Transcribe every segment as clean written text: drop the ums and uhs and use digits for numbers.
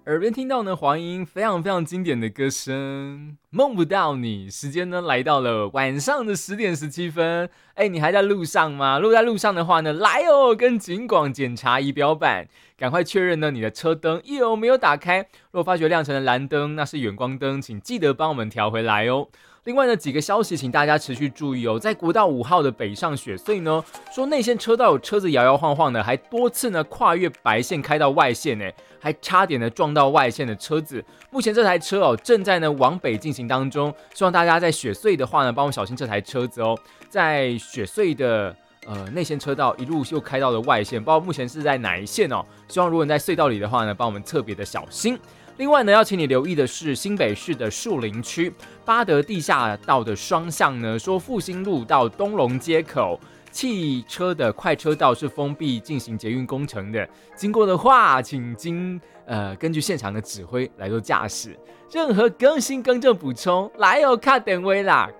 耳边听到呢黄莺非常非常经典的歌声，梦不到你。时间呢来到了晚上的10点17分，你还在路上吗？如果在路上的话呢，来哦，跟警广检查仪表板，赶快确认呢你的车灯有没有打开。如果发觉亮成了蓝灯，那是远光灯，请记得帮我们调回来哦。另外呢，几个消息请大家持续注意哦。在国道5号的北上雪隧呢，说内线车道有车子摇摇晃晃的，还多次呢跨越白线开到外线呢，还差点呢撞到外线的车子。目前这台车哦正在呢往北进行当中，希望大家在雪隧的话呢，帮我小心这台车子哦。在雪隧的内线车道一路又开到了外线，不知道目前是在哪一线哦。希望如果你在隧道里的话呢，帮我们特别的小心。另外呢，要请你留意的是新北市的树林区八德地下道的双向呢，说复兴路到东龙街口汽车的快车道是封闭进行捷运工程的，经过的话，请根据现场的指挥来做驾驶。任何更新更正补充，来哦，卡电话啦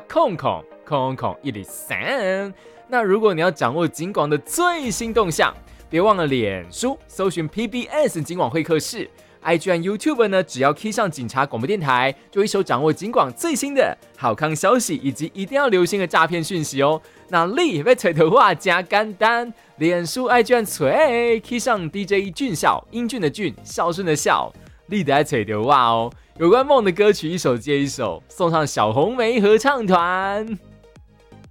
，0800000103。那如果你要掌握警广的最新动向，别忘了脸书搜寻 PBS 警广会客室。IG 和 YouTube 呢，只要 key 上警察广播电台，就一手掌握警广最新的好康消息，以及一定要留心的诈骗讯息哦。那你要找的话加简单，脸书 IG 和吹 key 上 DJ 俊孝，英俊的俊，孝顺的孝，你得找的话哦。有关梦的歌曲一首接一首，送上小红莓合唱团。